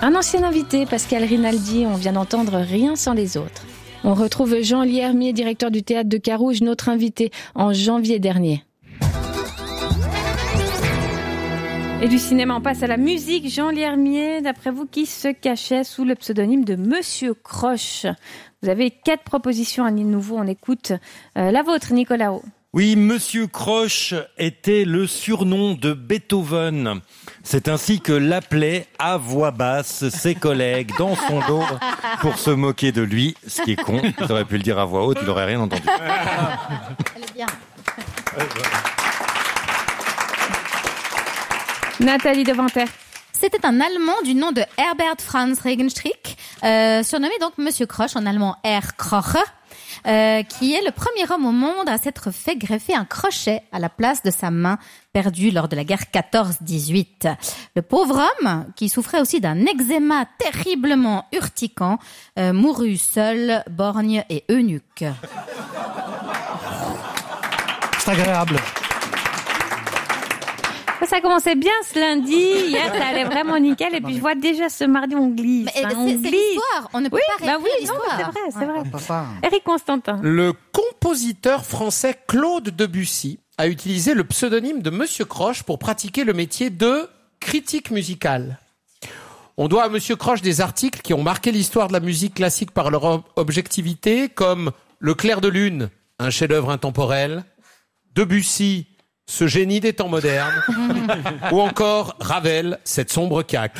Un ancien invité, Pascal Rinaldi, on vient d'entendre Rien sans les autres. On retrouve Jean Liermier, directeur du théâtre de Carouge, notre invité en janvier dernier. Et du cinéma, on passe à la musique. Jean Liermier, d'après vous, qui se cachait sous le pseudonyme de Monsieur Croche? Vous avez 4 propositions à nouveau, on écoute la vôtre, Nicolas. Oui, Monsieur Croche était le surnom de Beethoven. C'est ainsi que l'appelaient à voix basse ses collègues dans son dos pour se moquer de lui. Ce qui est con, ils auraient pu le dire à voix haute, il n'aurait rien entendu. Elle est bien. Nathalie Devanter. C'était un Allemand du nom de Herbert Franz Regenstrick, surnommé donc Monsieur Croche, en allemand Herr Kroche, qui est le premier homme au monde à s'être fait greffer un crochet à la place de sa main perdue lors de la guerre 14-18. Le pauvre homme, qui souffrait aussi d'un eczéma terriblement urticant, mourut seul, borgne et eunuque. C'est agréable. Ça commençait bien ce lundi, hier ça allait vraiment nickel, et puis je vois déjà ce mardi on glisse. Mais c'est l'histoire, on ne peut pas réécrire l'histoire. C'est vrai. Éric Constantin. Le compositeur français Claude Debussy a utilisé le pseudonyme de Monsieur Croche pour pratiquer le métier de critique musicale. On doit à Monsieur Croche des articles qui ont marqué l'histoire de la musique classique par leur objectivité, comme Le Clair de Lune, un chef-d'œuvre intemporel, Debussy, ce génie des temps modernes, ou encore Ravel, cette sombre caque.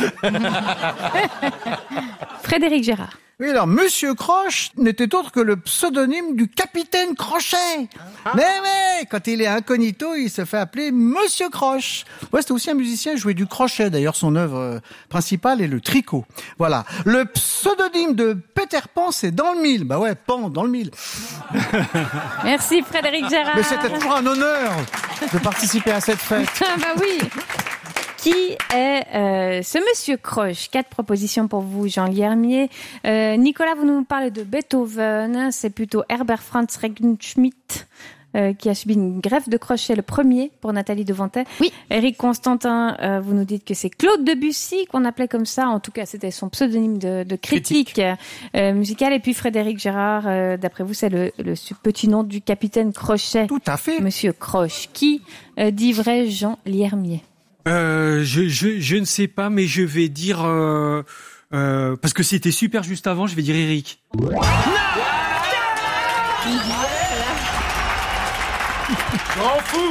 Frédéric Gérard. Oui, alors, Monsieur Croche n'était autre que le pseudonyme du capitaine Crochet. Mais, quand il est incognito, il se fait appeler Monsieur Croche. Ouais, c'était aussi un musicien, il jouait du crochet. D'ailleurs, son œuvre principale est le tricot. Voilà. Le pseudonyme de Peter Pan, c'est dans le mille. Bah ouais, Pan, dans le mille. Merci Frédéric Gérard. Mais c'était toujours un honneur de participer à cette fête. Ah bah oui. Qui est ce Monsieur Croche? 4 propositions pour vous, Jean Liermier. Nicolas, vous nous parlez de Beethoven. C'est plutôt Herbert Franz Regenschmidt qui a subi une greffe de crochet, le premier, pour Nathalie Devanter. Oui. Éric Constantin, vous nous dites que c'est Claude Debussy qu'on appelait comme ça. En tout cas, c'était son pseudonyme de critique musicale. Et puis Frédéric Gérard, d'après vous, c'est le petit nom du capitaine Crochet. Tout à fait. Monsieur Croche. Qui dit vrai, Jean Liermier? Je ne sais pas, mais je vais dire parce que c'était super juste avant, je vais dire Eric. Grand fou.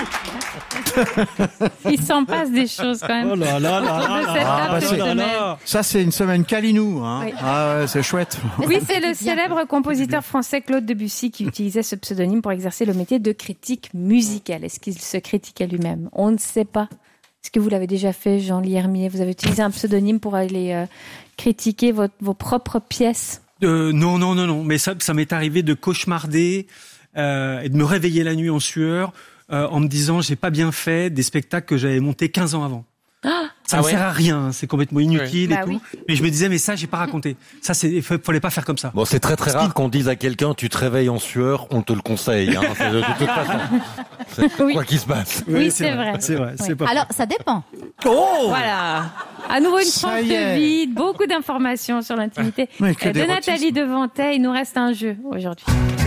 Il s'en passe des choses quand même. Oh là là là là là. Ça, c'est une semaine Calinou, hein. Oui. Ah ouais, c'est chouette. Oui, c'est le célèbre compositeur français Claude Debussy qui utilisait ce pseudonyme pour exercer le métier de critique musicale. Est-ce qu'il se critiquait lui-même? On ne sait pas. Est-ce que vous l'avez déjà fait, Jean Liermier? Vous avez utilisé un pseudonyme pour aller critiquer vos propres pièces? Non. Mais ça m'est arrivé de cauchemarder et de me réveiller la nuit en sueur en me disant j'ai pas bien fait des spectacles que j'avais montés 15 ans avant. Ça ne sert à rien, c'est complètement inutile et tout. Oui. Mais je me disais, mais ça, j'ai pas raconté. Ça, fallait pas faire comme ça. Bon, c'est très rare qu'on dise à quelqu'un, tu te réveilles en sueur, on te le conseille, hein. De toute façon. Oui. Quoi qu'il se passe. Oui, c'est vrai. C'est vrai. Oui. C'est pas Alors, ça dépend. Oh! Voilà. À nouveau une Ça tranche y est. de vide, beaucoup d'informations sur l'intimité Mais que de d'érotisme. Nathalie Devanter. Il nous reste un jeu aujourd'hui.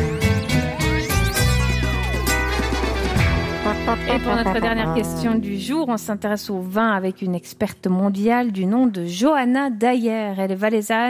Et pour notre dernière question du jour, on s'intéresse au vin avec une experte mondiale du nom de Johanna Dyer. Elle est valaisanne.